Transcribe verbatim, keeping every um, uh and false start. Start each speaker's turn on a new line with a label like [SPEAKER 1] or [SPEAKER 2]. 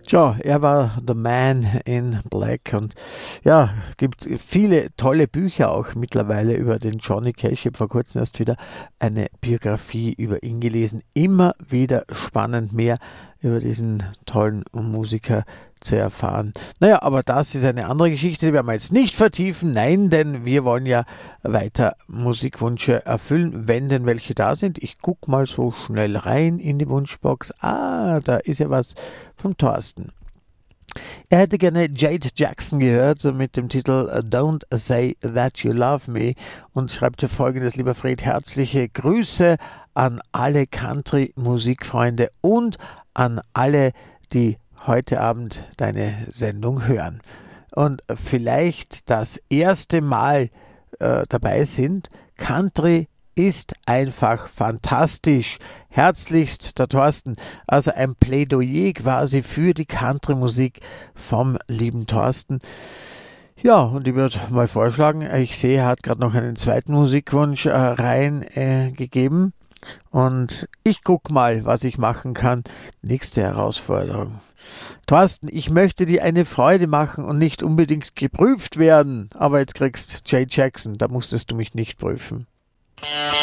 [SPEAKER 1] Tja, er war The Man in Black und ja, gibt viele tolle Bücher auch mittlerweile über den Johnny Cash. Ich habe vor kurzem erst wieder eine Biografie über ihn gelesen. Immer wieder spannend, mehr über diesen tollen Musiker zu erfahren. Naja, aber das ist eine andere Geschichte, die werden wir jetzt nicht vertiefen. Nein, denn wir wollen ja weiter Musikwünsche erfüllen, wenn denn welche da sind. Ich gucke mal so schnell rein in die Wunschbox. Ah, da ist ja was vom Thorsten. Er hätte gerne Jade Jackson gehört, so mit dem Titel Don't Say That You Love Me und schreibt hier folgendes: Lieber Fred, herzliche Grüße an alle Country-Musikfreunde und an alle, die heute Abend deine Sendung hören und vielleicht das erste Mal äh, dabei sind. Country ist einfach fantastisch. Herzlichst der Thorsten. Also ein Plädoyer quasi für die Country-Musik vom lieben Thorsten. Ja, und ich würde mal vorschlagen, ich sehe, er hat gerade noch einen zweiten Musikwunsch äh, reingegeben. Äh, und ich gucke mal, was ich machen kann. Nächste Herausforderung. Thorsten, ich möchte dir eine Freude machen und nicht unbedingt geprüft werden. Aber jetzt kriegst Jay Jackson, da musstest du mich nicht prüfen.